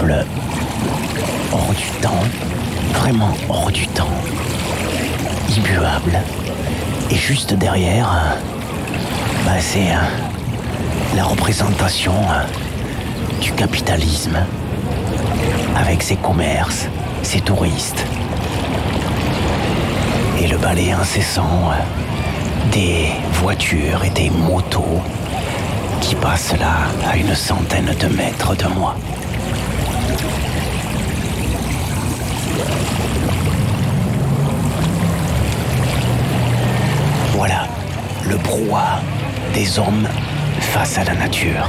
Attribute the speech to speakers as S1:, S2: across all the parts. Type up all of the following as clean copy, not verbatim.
S1: semble hors du temps, vraiment hors du temps, immuable. Et juste derrière, c'est la représentation du capitalisme, avec ses commerces, ses touristes, et le balai incessant des voitures et des motos qui passent là à une centaine de mètres de moi. Voilà le brouhaha des hommes face à la nature.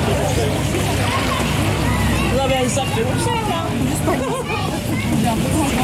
S2: Ça fait longtemps, là.